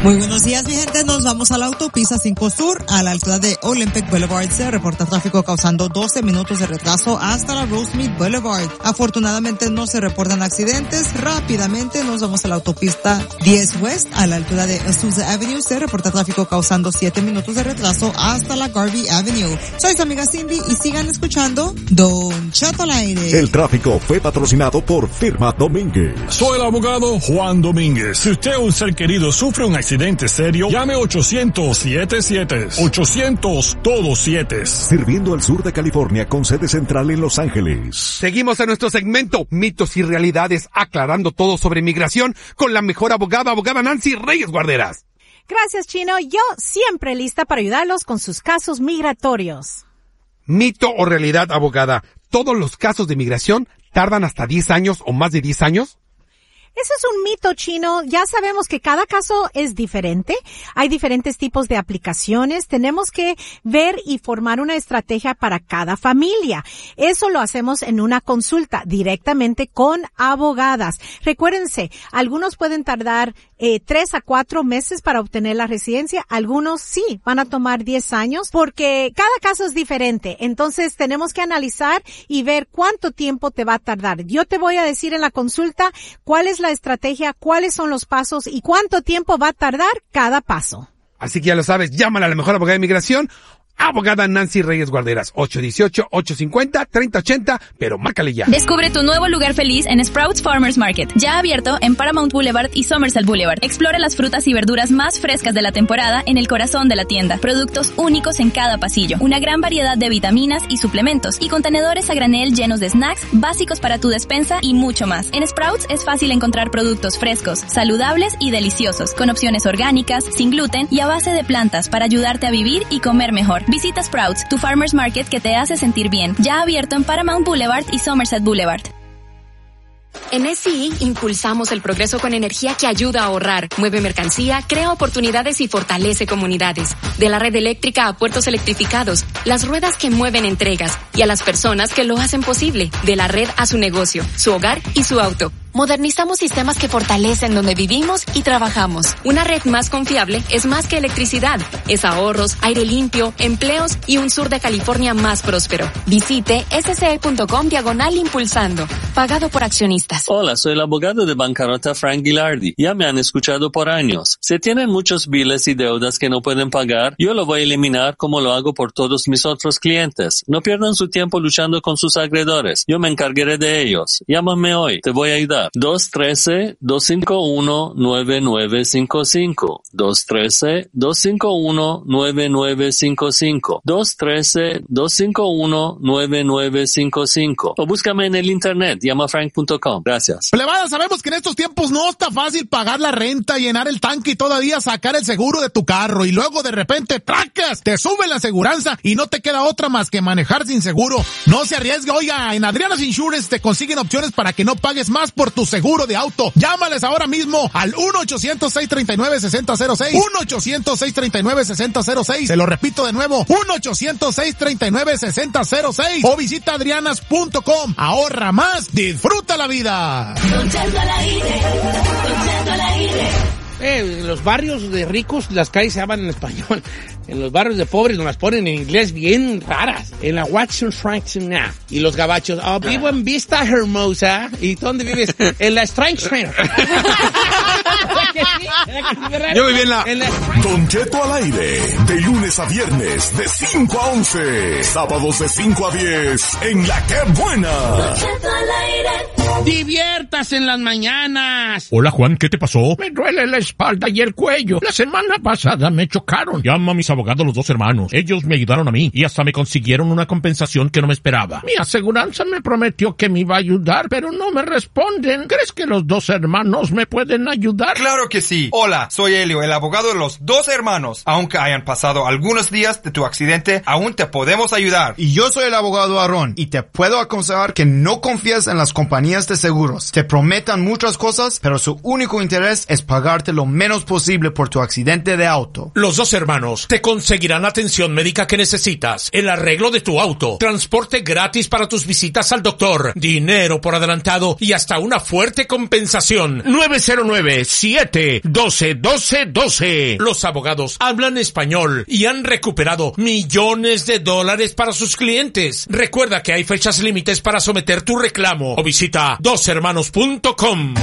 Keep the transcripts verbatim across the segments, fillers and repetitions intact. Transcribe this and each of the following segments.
Muy buenos días, mi gente. Nos vamos a la autopista cinco Sur, a la altura de Olympic Boulevard. Se reporta tráfico causando doce minutos de retraso hasta la Rosemead Boulevard. Afortunadamente no se reportan accidentes. Rápidamente nos vamos a la autopista diez West, a la altura de Azusa Avenue. Se reporta tráfico causando siete minutos de retraso hasta la Garvey Avenue. Soy su amiga Cindy y sigan escuchando Don Cheto al aire. El tráfico fue patrocinado por Firma Domínguez. Soy el abogado Juan Domínguez. Si usted o un ser querido sufre un accidente accidente serio, llame ochocientos siete siete. ochocientos todos siete. Sirviendo al sur de California con sede central en Los Ángeles. Seguimos en nuestro segmento Mitos y Realidades, aclarando todo sobre migración con la mejor abogada, abogada Nancy Reyes Guarderas. Gracias, Chino. Yo siempre lista para ayudarlos con sus casos migratorios. Mito o realidad, abogada. ¿Todos los casos de migración tardan hasta diez años o más de diez años? Eso es un mito, Chino. Ya sabemos que cada caso es diferente. Hay diferentes tipos de aplicaciones. Tenemos que ver y formar una estrategia para cada familia. Eso lo hacemos en una consulta directamente con abogadas. Recuérdense, algunos pueden tardar eh, tres a cuatro meses para obtener la residencia. Algunos sí van a tomar diez años porque cada caso es diferente. Entonces tenemos que analizar y ver cuánto tiempo te va a tardar. Yo te voy a decir en la consulta cuál es la estrategia, cuáles son los pasos y cuánto tiempo va a tardar cada paso. Así que ya lo sabes, llámala a la mejor abogada de inmigración, abogada Nancy Reyes Guarderas, ocho uno ocho, ocho cinco cero, tres cero ocho cero, pero márcale ya. Descubre tu nuevo lugar feliz en Sprouts Farmers Market, ya abierto en Paramount Boulevard y Somerset Boulevard. Explora las frutas y verduras más frescas de la temporada en el corazón de la tienda. Productos únicos en cada pasillo, una gran variedad de vitaminas y suplementos y contenedores a granel llenos de snacks básicos para tu despensa y mucho más. En Sprouts es fácil encontrar productos frescos, saludables y deliciosos, con opciones orgánicas, sin gluten y a base de plantas para ayudarte a vivir y comer mejor. Visita Sprouts, tu farmers market que te hace sentir bien. Ya abierto en Paramount Boulevard y Somerset Boulevard. En S I E impulsamos el progreso con energía que ayuda a ahorrar, mueve mercancía, crea oportunidades y fortalece comunidades. De la red eléctrica a puertos electrificados, las ruedas que mueven entregas y a las personas que lo hacen posible. De la red a su negocio, su hogar y su auto. Modernizamos sistemas que fortalecen donde vivimos y trabajamos. Una red más confiable es más que electricidad. Es ahorros, aire limpio, empleos y un sur de California más próspero. Visite sce.com diagonal impulsando. Pagado por accionistas. Hola, soy el abogado de bancarrota Frank Gilardi. Ya me han escuchado por años. Si tienen muchos biles y deudas que no pueden pagar, yo lo voy a eliminar como lo hago por todos mis otros clientes. No pierdan su tiempo luchando con sus acreedores. Yo me encargaré de ellos. Llámame hoy. Te voy a ayudar. dos uno tres, dos cinco uno, nueve nueve cinco cinco. dos uno tres, dos cinco uno, nueve nueve cinco cinco. dos uno tres, dos cinco uno, nueve nueve cinco cinco. O búscame en el internet, llama frank punto com. Gracias. Plebada, sabemos que en estos tiempos no está fácil pagar la renta, llenar el tanque y todavía sacar el seguro de tu carro. Y luego de repente, ¡tracas! Te sube la aseguranza y no te queda otra más que manejar sin seguro. No se arriesgue, oiga, en Adriana's Insurance te consiguen opciones para que no pagues más por tu seguro de auto. Llámales ahora mismo al uno ochocientos, seis treinta y nueve, sesenta cero seis. uno ochocientos, seis treinta y nueve, sesenta cero seis. Se lo repito de nuevo. uno ochocientos, seis treinta y nueve, sesenta cero seis. O visita adrianas punto com. Ahorra más. Disfruta la vida. Eh, en los barrios de ricos las calles se llaman en español. En los barrios de pobres nos las ponen en inglés bien raras. En la Watson Franklin nah. Y los gabachos, oh, vivo en Vista Hermosa. ¿Y dónde vives? En la Strange Trainer. Yo viví en la... en la... Don Cheto al aire, de lunes a viernes, de cinco a once. Sábados de cinco a diez, en La Que Buena. Don Cheto al aire. Diviertas en las mañanas. Hola, Juan, ¿qué te pasó? Me duele la espalda y el cuello. La semana pasada me chocaron. Llama a mis abogados los dos hermanos. Ellos me ayudaron a mí y hasta me consiguieron una compensación que no me esperaba. Mi aseguranza me prometió que me iba a ayudar, pero no me responden. ¿Crees que los dos hermanos me pueden ayudar? Claro que sí. Hola, soy Elio, el abogado de los dos hermanos. Aunque hayan pasado algunos días de tu accidente, aún te podemos ayudar. Y yo soy el abogado Aarón y te puedo aconsejar que no confíes en las compañías de de seguros. Te prometen muchas cosas, pero su único interés es pagarte lo menos posible por tu accidente de auto. Los Dos Hermanos te conseguirán la atención médica que necesitas, el arreglo de tu auto, transporte gratis para tus visitas al doctor, dinero por adelantado y hasta una fuerte compensación. nueve cero nueve, siete uno dos, uno dos uno dos. Los abogados hablan español y han recuperado millones de dólares para sus clientes. Recuerda que hay fechas límites para someter tu reclamo o visita dos hermanos punto com.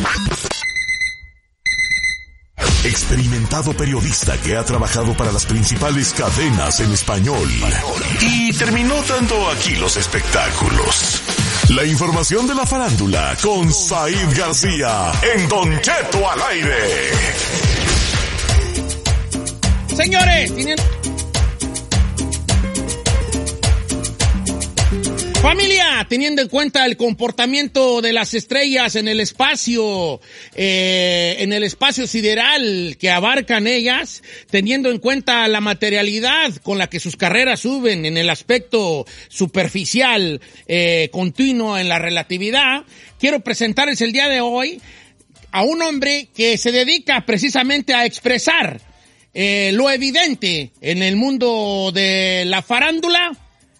Experimentado periodista que ha trabajado para las principales cadenas en español y terminó dando aquí los espectáculos. La información de la farándula con Said García en Don Cheto al aire. Señores, tienen... Familia, teniendo en cuenta el comportamiento de las estrellas en el espacio, eh, en el espacio sideral que abarcan ellas, teniendo en cuenta la materialidad con la que sus carreras suben en el aspecto superficial, eh, continuo en la relatividad, quiero presentarles el día de hoy a un hombre que se dedica precisamente a expresar eh, lo evidente en el mundo de la farándula,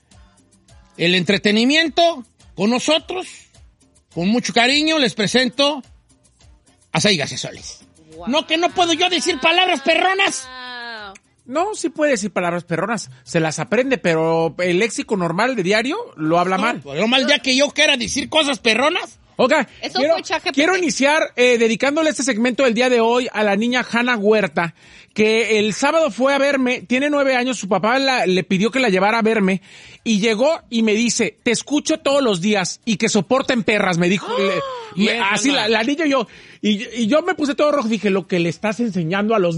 el entretenimiento. Con nosotros, con mucho cariño, les presento a Said García Solís. Wow. No, que no puedo yo decir palabras perronas. No, sí puede decir palabras perronas. Se las aprende, pero el léxico normal de diario lo habla no, mal. Lo mal ya que yo quiera decir cosas perronas. Ok, quiero, quiero iniciar eh, dedicándole este segmento del día de hoy a la niña Hannah Huerta, que el sábado fue a verme, tiene nueve años, su papá la, le pidió que la llevara a verme, y llegó y me dice, te escucho todos los días, y que soporten perras, me dijo, ¡oh! le, me, así la, la niña y yo, y, y yo me puse todo rojo, dije, lo que le estás enseñando a los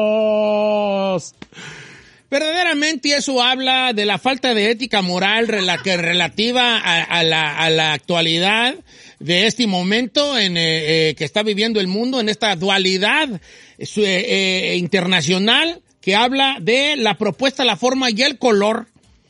niños. Verdaderamente eso habla de la falta de ética moral rela- que relativa a, a, la, a la actualidad de este momento en eh, eh, que está viviendo el mundo, en esta dualidad eh, eh, internacional que habla de la propuesta, la forma y el color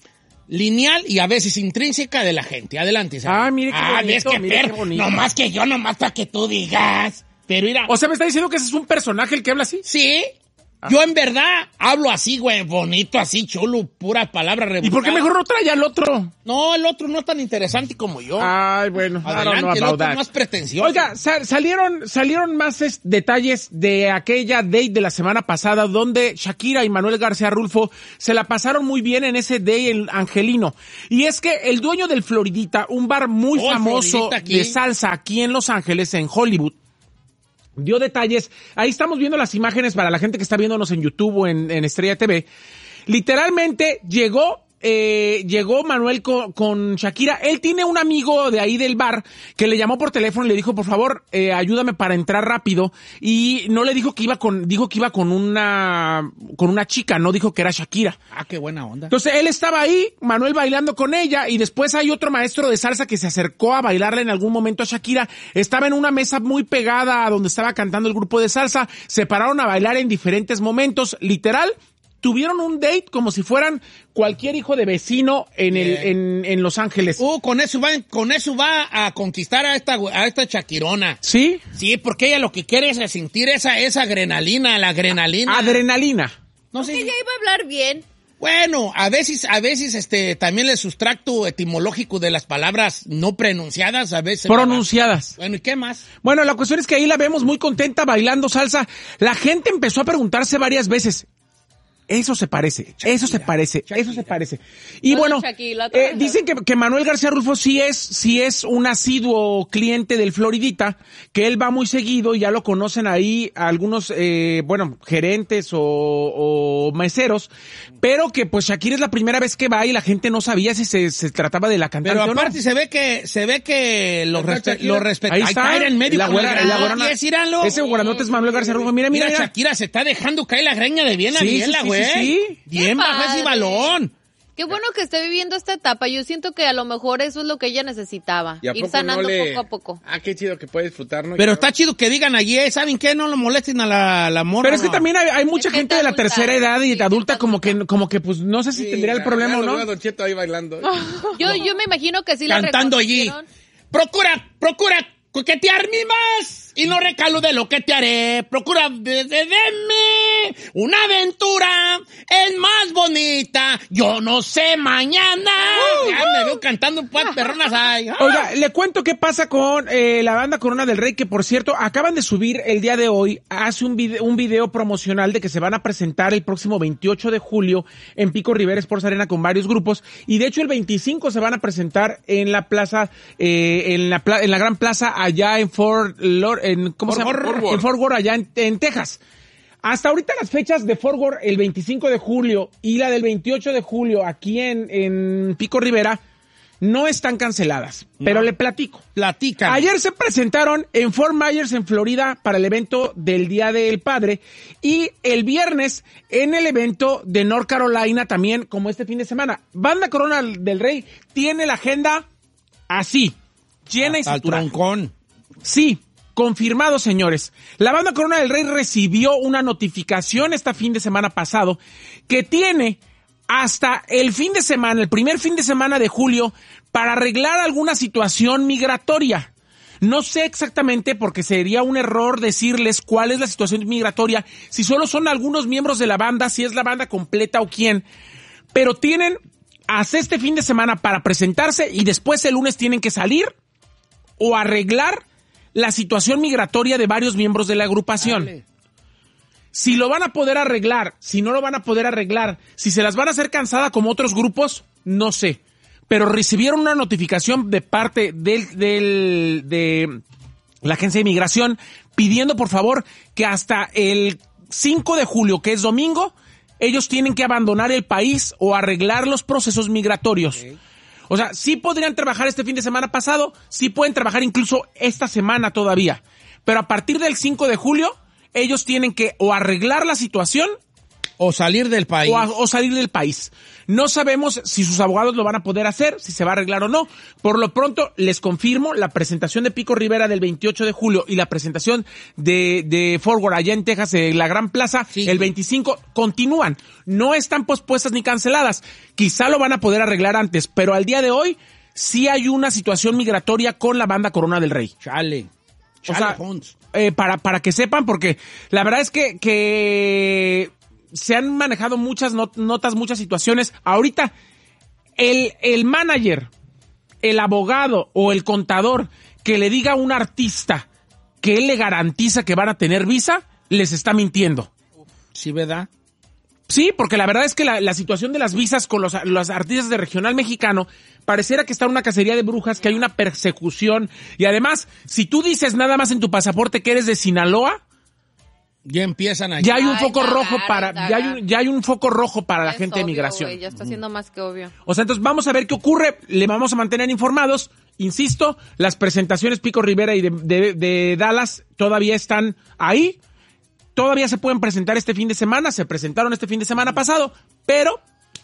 lineal y a veces intrínseca de la gente. Adelante, Isabel. Ah, mire qué bonito, ah, ves que mire per, qué bonito. No más que yo, no más para que tú digas. Pero mira. O sea, ¿me está diciendo que ese es un personaje el que habla así? Sí. Yo en verdad hablo así, güey, bonito, así, chulo, pura palabra rebuscada. ¿Y por qué mejor no trae al otro? No, el otro no es tan interesante como yo. Ay, bueno, adelante, el otro es más pretencioso. Oiga, sal, salieron salieron más es, detalles de aquella date de la semana pasada donde Shakira y Manuel García Rulfo se la pasaron muy bien en ese date en Angelino. Y es que el dueño del Floridita, un bar muy oh, famoso de salsa aquí en Los Ángeles, en Hollywood, dio detalles. Ahí estamos viendo las imágenes para la gente que está viéndonos en YouTube o en, en Estrella T V. Literalmente llegó, eh, llegó Manuel con, con Shakira. Él tiene un amigo de ahí del bar que le llamó por teléfono y le dijo, por favor, eh, ayúdame para entrar rápido. Y no le dijo que iba con, dijo que iba con una, con una chica, no dijo que era Shakira. Ah, qué buena onda. Entonces él estaba ahí, Manuel bailando con ella, y después hay otro maestro de salsa que se acercó a bailarle en algún momento a Shakira. Estaba en una mesa muy pegada a donde estaba cantando el grupo de salsa. Se pararon a bailar en diferentes momentos, literal. Tuvieron un date como si fueran cualquier hijo de vecino en el en, en Los Ángeles. Uh, con eso va, con eso va a conquistar a esta a esta Shakirona. ¿Sí? Sí, porque ella lo que quiere es sentir esa esa adrenalina, la adrenalina. Adrenalina. No sé. Si... ella iba a hablar bien. Bueno, a veces, a veces, este, también el sustracto etimológico de las palabras no pronunciadas, a veces. Pronunciadas. Bueno, ¿y qué más? Bueno, la cuestión es que ahí la vemos muy contenta bailando salsa. La gente empezó a preguntarse varias veces, eso se parece, Shakira, eso se parece, Shakira. eso se parece. Y bueno, Shakira, eh, dicen que, que Manuel García Rulfo sí es, sí es un asiduo cliente del Floridita, que él va muy seguido y ya lo conocen ahí algunos, eh, bueno, gerentes o, o meseros, pero que pues Shakira es la primera vez que va y la gente no sabía si se, se trataba de la cantante Pero o no. aparte se ve que, se ve que lo, respe lo respetan. Ahí está, en medio. La güera, la güerona, no, ese guaranote es Manuel García Rulfo. Mira, mira, mira, mira. Shakira se está dejando caer la greña de bien a sí, bien, sí, la sí, güey. Sí, sí. Bien bajo ese balón. Qué bueno que esté viviendo esta etapa. Yo siento que a lo mejor eso es lo que ella necesitaba. Ir sanando no le... poco a poco. Ah, qué chido que puede disfrutar, ¿no? Pero está chido que digan allí, ¿saben qué? No lo molesten a la, la morra. Pero es que no. también hay, hay mucha es gente de la adulta, tercera edad y sí, adulta como que, como que pues no sé si sí, tendría el problema o no. Don Cheto ahí bailando. yo, yo me imagino que sí Cantando la allí. Procura, procura coquetearme más y no recalo de lo que te haré. Procura de, de, deme una aventura, es más bonita. Yo no sé mañana. Uh, ya uh. me veo cantando pues perronas ahí. Ah. Oiga, le cuento qué pasa con eh, la banda Corona del Rey, que por cierto acaban de subir el día de hoy, hace un video, un video promocional de que se van a presentar el próximo veintiocho de julio en Pico Rivera Sports Arena con varios grupos, y de hecho el veinticinco se van a presentar en la plaza, eh, en la pla- en la gran plaza allá en Fort Lord, en, ¿cómo Fort se llama? Worth. En Fort Worth, allá en, en Texas. Hasta ahorita las fechas de Fort Worth, el veinticinco de julio y la del veintiocho de julio aquí en, en Pico Rivera, no están canceladas, no. Pero le platico. Platica. Ayer se presentaron en Fort Myers, en Florida, para el evento del Día del Padre, y el viernes en el evento de North Carolina también, como este fin de semana. Banda Corona del Rey tiene la agenda así, llena y saturada. Troncón. Sí, confirmado, señores. La banda Corona del Rey recibió una notificación este fin de semana pasado que tiene hasta el fin de semana, el primer fin de semana de julio, para arreglar alguna situación migratoria. No sé exactamente, porque sería un error decirles cuál es la situación migratoria, si solo son algunos miembros de la banda, si es la banda completa o quién, pero tienen hasta este fin de semana para presentarse y después el lunes tienen que salir o arreglar la situación migratoria de varios miembros de la agrupación. Dale. Si lo van a poder arreglar, si no lo van a poder arreglar, si se las van a hacer cansada como otros grupos, no sé. Pero recibieron una notificación de parte del, del, de la agencia de inmigración pidiendo por favor que hasta el cinco de julio, que es domingo, ellos tienen que abandonar el país o arreglar los procesos migratorios. Okay. O sea, sí podrían trabajar este fin de semana pasado, sí pueden trabajar incluso esta semana todavía. Pero a partir del cinco de julio, ellos tienen que o arreglar la situación o salir del país. O, a, o salir del país. No sabemos si sus abogados lo van a poder hacer, si se va a arreglar o no. Por lo pronto, les confirmo, la presentación de Pico Rivera del veintiocho de julio y la presentación de, de Fort Worth allá en Texas, en la Gran Plaza, sí. El veinticinco, continúan. No están pospuestas ni canceladas. Quizá lo van a poder arreglar antes, pero al día de hoy sí hay una situación migratoria con la banda Corona del Rey. Chale. O sea, eh, para, para que sepan, porque la verdad es que, que se han manejado muchas not- notas, muchas situaciones. Ahorita, el, el manager, el abogado o el contador que le diga a un artista que él le garantiza que van a tener visa, les está mintiendo. ¿Sí, verdad? Sí, porque la verdad es que la, la situación de las visas con los, los artistas de regional mexicano pareciera que está en una cacería de brujas, que hay una persecución. Y además, si tú dices nada más en tu pasaporte que eres de Sinaloa, ya empiezan a... Ya hay un Ay, foco rojo para, ya hay un, ya hay un foco rojo para la gente obvio, de migración. Wey, ya está siendo más que obvio. O sea, entonces vamos a ver qué ocurre, le vamos a mantener informados. Insisto, las presentaciones Pico Rivera y de, de, de Dallas todavía están ahí. Todavía se pueden presentar este fin de semana, se presentaron este fin de semana pasado, pero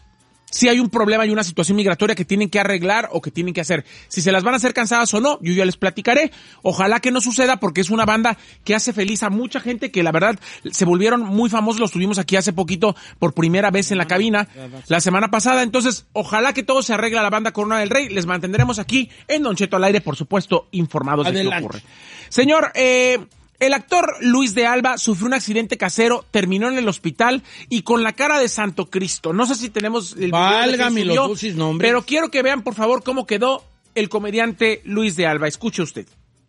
si hay un problema y una situación migratoria que tienen que arreglar o que tienen que hacer. Si se las van a hacer cansadas o no, yo ya les platicaré. Ojalá que no suceda, porque es una banda que hace feliz a mucha gente, que la verdad se volvieron muy famosos. Los tuvimos aquí hace poquito por primera vez en la cabina la semana pasada. Entonces, ojalá que todo se arregle a la banda Corona del Rey. Les mantendremos aquí en Don Cheto al aire, por supuesto, informados Adelante. de qué ocurre. Señor, eh... el actor Luis de Alba sufrió un accidente casero, terminó en el hospital y con la cara de Santo Cristo. No sé si tenemos el Válgame video los nombres. Pero quiero que vean, por favor, cómo quedó el comediante Luis de Alba. Escuche usted.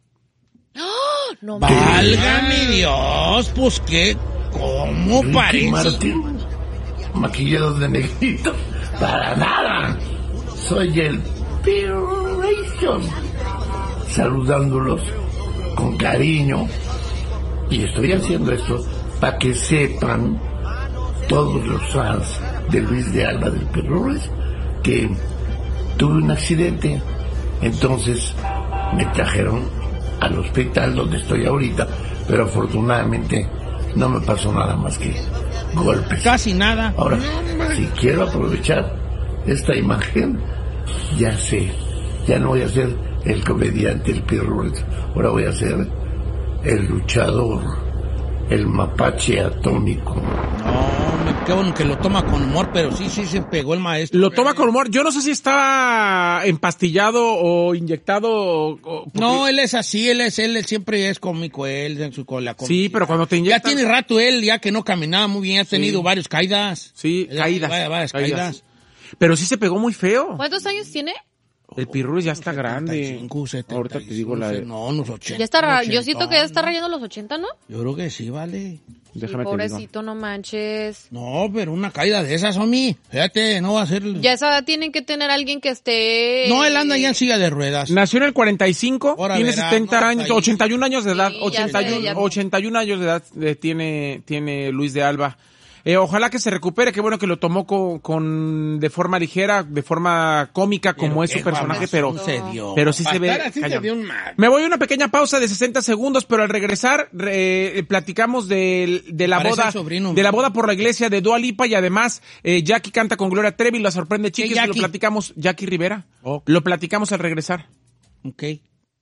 ¡Oh, no, Válgame Dios, pues qué, ¿cómo Ricky parece? Martín, maquillado de negrito, para nada. Soy el Pirration, saludándolos con cariño. Y estoy haciendo esto para que sepan todos los fans de Luis de Alba del Perrores que tuve un accidente. Entonces me trajeron al hospital donde estoy ahorita, pero afortunadamente no me pasó nada más que golpes. Casi nada. Ahora, si quiero aprovechar esta imagen, ya sé, ya no voy a ser el comediante, el Perrores, ahora voy a ser el luchador, el mapache atómico. No, me qué bueno que lo toma con humor, pero sí, sí se pegó el maestro. Lo toma con humor. Yo no sé si estaba empastillado o inyectado. O, o porque... No, él es así, él es, él, él siempre es cómico, él en su con la comedia. Sí, pero cuando te inyectan... Ya tiene rato él, ya que no caminaba muy bien, ha tenido sí. varias caídas. Sí, él, caídas. Varias, varias caídas. caídas. Pero sí se pegó muy feo. ¿Cuántos años tiene? El Pirrulis ya está setenta y cinco, grande. setenta y cinco, ahorita te digo la de... No, los ochenta. Ya está, ochenta, yo siento que ya está rayando los ochenta, ¿no? Yo creo que sí, vale. Déjame sí, pobrecito, no manches. No, pero una caída de esas, Omi. Fíjate, no va a ser... Ya esa edad tienen que tener alguien que esté... No, él anda ya en silla de ruedas. Nació en el cuarenta y cinco, Ahora tiene verá, setenta no, años, ochenta y uno años de edad. Sí, ochenta y uno, sé, ochenta y uno años de edad eh, tiene, tiene Luis de Alba. Eh, ojalá que se recupere, qué bueno que lo tomó con, con de forma ligera, de forma cómica, pero como es su personaje, pero, pero sí se ve. Se Me voy a una pequeña pausa de sesenta segundos, pero al regresar eh, platicamos de, de la boda, sobrino, de la boda por la iglesia de Dua Lipa y además eh, Jackie canta con Gloria Trevi, la sorprende Chiquis, lo platicamos, Jackie Rivera, oh. lo platicamos al regresar. Okay.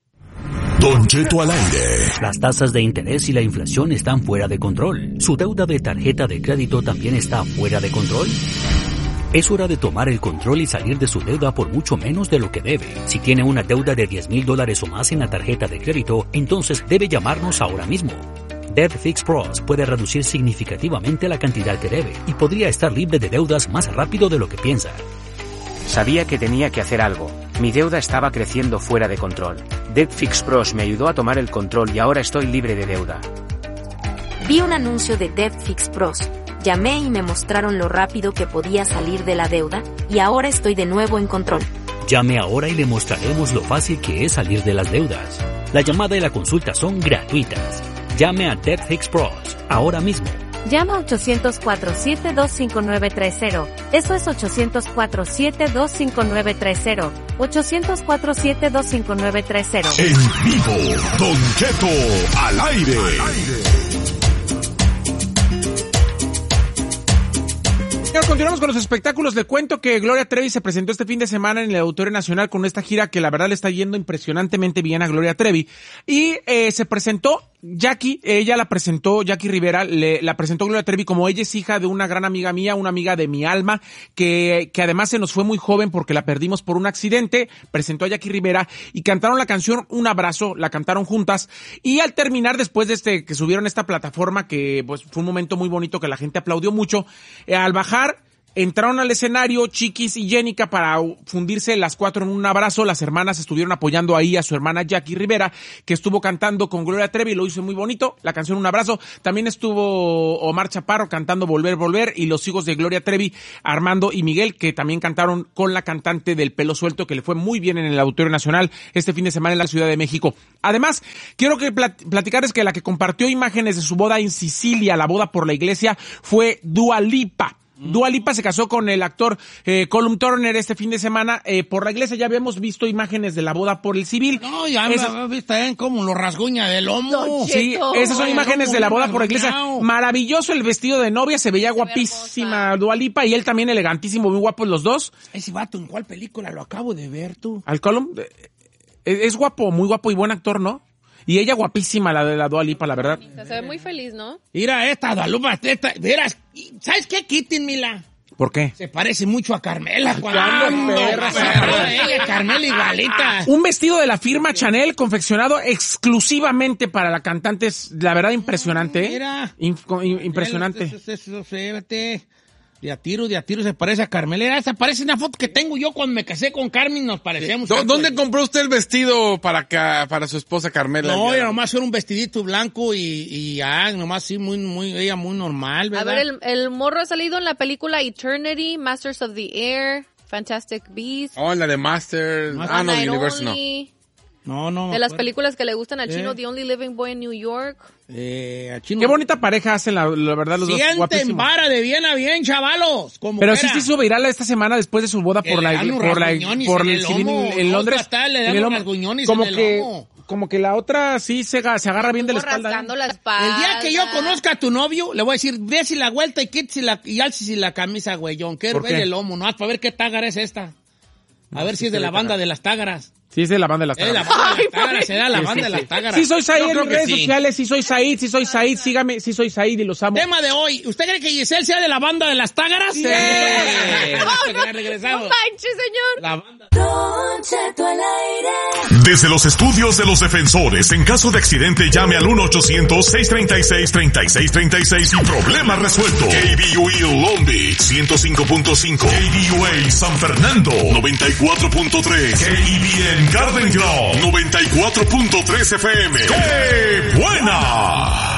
Don Cheto al aire. Las tasas de interés y la inflación están fuera de control. ¿Su deuda de tarjeta de crédito también está fuera de control? Es hora de tomar el control y salir de su deuda por mucho menos de lo que debe. Si tiene una deuda de diez mil dólares o más en la tarjeta de crédito, entonces debe llamarnos ahora mismo. Debt Fix Pros puede reducir significativamente la cantidad que debe y podría estar libre de deudas más rápido de lo que piensa. Sabía que tenía que hacer algo. Mi deuda estaba creciendo fuera de control. Debt Fix Pros me ayudó a tomar el control y ahora estoy libre de deuda. Vi un anuncio de Debt Fix Pros. Llamé y me mostraron lo rápido que podía salir de la deuda y ahora estoy de nuevo en control. Llame ahora y le mostraremos lo fácil que es salir de las deudas. La llamada y la consulta son gratuitas. Llame a Debt Fix Pros ahora mismo. Llama ochocientos cuatro siete dos cinco nueve tres cero. Eso es ochocientos cuatro siete dos cinco nueve tres cero. ochocientos cuatro siete dos cinco nueve tres cero. En vivo, Don Cheto al aire. Al aire. Continuamos con los espectáculos. Le cuento que Gloria Trevi se presentó este fin de semana en el Auditorio Nacional con esta gira que la verdad le está yendo impresionantemente bien a Gloria Trevi. Y eh, se presentó Jackie, ella la presentó, Jackie Rivera, le, la presentó Gloria Trevi como ella es hija de una gran amiga mía, una amiga de mi alma, que, que además se nos fue muy joven porque la perdimos por un accidente. Presentó a Jackie Rivera y cantaron la canción Un Abrazo, la cantaron juntas. Y al terminar, después de este, que subieron esta plataforma, que pues fue un momento muy bonito que la gente aplaudió mucho, eh, al bajar, entraron al escenario Chiquis y Jenica para fundirse las cuatro en un abrazo. Las hermanas estuvieron apoyando ahí a su hermana Jackie Rivera, que estuvo cantando con Gloria Trevi, lo hizo muy bonito, la canción Un Abrazo. También estuvo Omar Chaparro cantando Volver, Volver, y los hijos de Gloria Trevi, Armando y Miguel, que también cantaron con la cantante del Pelo Suelto, que le fue muy bien en el Auditorio Nacional este fin de semana en la Ciudad de México. Además, quiero que plat- platicarles que la que compartió imágenes de su boda en Sicilia, la boda por la iglesia, fue Dua Lipa. Dua Lipa se casó con el actor eh, Colum Turner este fin de semana eh, por la iglesia. Ya habíamos visto imágenes de la boda por el civil. No, ya esas... me visto ¿eh? Como lo rasguña del lomo. Sí, esas son imágenes de la boda por la iglesia. Maravilloso el vestido de novia, se veía guapísima Dua Lipa y él también elegantísimo, muy guapos los dos. Ese vato, ¿en cuál película lo acabo de ver tú? Al Colum, es guapo, muy guapo y buen actor, ¿no? Y ella guapísima, la de la Dua Lipa, la verdad. Se ve muy feliz, ¿no? Mira esta Dua Lipa, esta, verás, ¿sabes qué? Quítenmela. ¿Por qué? Se parece mucho a Carmela. ¿Cuándo, perra? Ella, Carmela igualita. Un vestido de la firma Chanel confeccionado exclusivamente para la cantante, es la verdad impresionante. ¿eh? Mira. Inf- impresionante. Eso, eso, eso, eso, eso, De a tiro, de a tiro se parece a Carmela. Esa parece una foto que tengo yo cuando me casé con Carmen, nos parecíamos. ¿Dó- ¿Dónde compró usted el vestido para ca- para su esposa Carmela? No, era nomás era un vestidito blanco y, y ya, nomás sí, muy, muy, ella muy normal, ¿verdad? A ver, el, el morro ha salido en la película Eternity, Masters of the Air, Fantastic Beasts. Oh, en la de Masters. Ah, no, de Universe no. No, no. De las películas que le gustan al chino, eh. The Only Living Boy in New York. Eh, al chino. Qué bonita pareja hacen, la, la verdad, los Sienten dos guapísimos. vara de bien a bien, chavalos. Como Pero fuera. sí se hizo viral esta semana después de su boda por la, por la, por el civil en, en Londres. Está, le en el lomo, como en el que, lomo. como que la otra sí se, se agarra bien de la espalda. ¿eh? La espalda. El día que yo conozca a tu novio, le voy a decir, ve si la vuelta y quítese la, y alce la camisa, güeyón. Quiero ver el lomo, no, para ver qué tágara es esta. A no, ver si es de la banda de las tágaras. Sí, es de la banda de las Es la tágaras. banda de las tágaras, será la Sí, banda sí, de las sí. tágaras. Sí soy Said Yo creo en que redes sí. sociales, sí soy Said, sí soy Said, sígame, sí soy Said y los amo. Tema de hoy, ¿usted cree que Giselle sea de la banda de las tágaras? Sí. Regresamos. No manches, señor. La banda. Don Cheto al aire. Desde los estudios de los defensores, en caso de accidente llame al uno ochocientos seiscientos treinta y seis, treinta y seis treinta y seis y problema resuelto. K B U E Long Beach ciento cinco punto cinco, K B U A San Fernando noventa y cuatro punto tres, K E B N Garden Grove noventa y cuatro punto tres F M. ¡Qué buena!